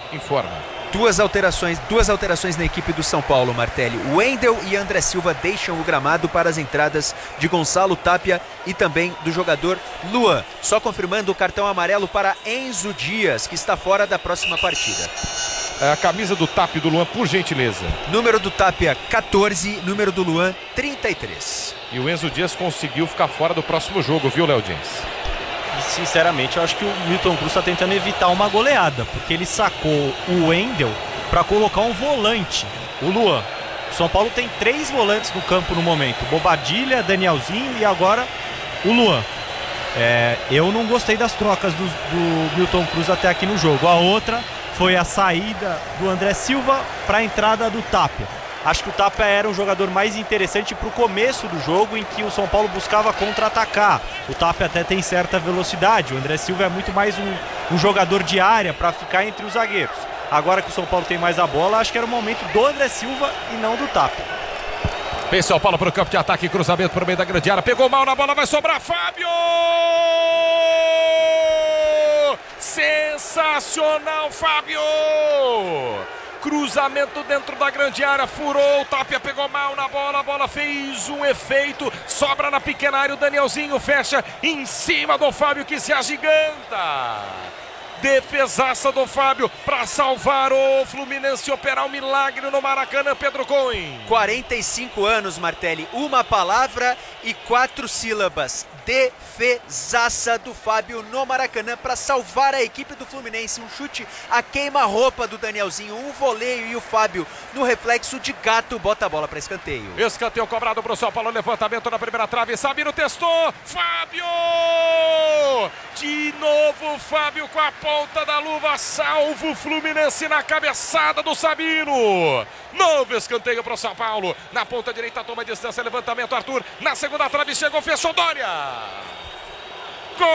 informa. Duas alterações na equipe do São Paulo, Martelli. Wendel e André Silva deixam o gramado para as entradas de Gonçalo Tapia e também do jogador Luan. Só confirmando o cartão amarelo para Enzo Dias, que está fora da próxima partida. A camisa do Tapia e do Luan, por gentileza. Número do Tapia, 14. Número do Luan, 33. E o Enzo Dias conseguiu ficar fora do próximo jogo, viu, Léo Diniz? Sinceramente, eu acho que o Milton Cruz está tentando evitar uma goleada, porque ele sacou o Wendel para colocar um volante, o Luan. O São Paulo tem 3 volantes no campo no momento: Bobadilha, Danielzinho e agora o Luan. Eu não gostei das trocas do Milton Cruz até aqui no jogo. A outra foi a saída do André Silva para a entrada do Tapia. Acho que o Tapia era um jogador mais interessante para o começo do jogo, em que o São Paulo buscava contra-atacar. O Tapia até tem certa velocidade. O André Silva é muito mais um jogador de área para ficar entre os zagueiros. Agora que o São Paulo tem mais a bola, acho que era o momento do André Silva e não do Tapia. Vem São Paulo para o campo de ataque, cruzamento para o meio da grande área. Pegou mal na bola, vai sobrar Fábio! Sensacional, Fábio! Cruzamento dentro da grande área, furou, o Tapia pegou mal na bola, a bola fez um efeito, sobra na pequena área, o Danielzinho fecha em cima do Fábio, que se agiganta. Defesaça do Fábio para salvar o Fluminense, operar um milagre no Maracanã, Pedro Cohen. 45 anos, Martelli, uma palavra e 4 sílabas. Defesaça do Fábio no Maracanã para salvar a equipe do Fluminense. Um chute a queima-roupa do Danielzinho, um voleio e o Fábio no reflexo de gato bota a bola para escanteio. Escanteio cobrado para o São Paulo, levantamento na primeira trave, Sabino testou, Fábio! De novo Fábio com a ponta da luva, salva o Fluminense na cabeçada do Sabino. Novo escanteio para o São Paulo, na ponta direita toma distância, levantamento Arthur, na segunda trave chegou, fechou Dória.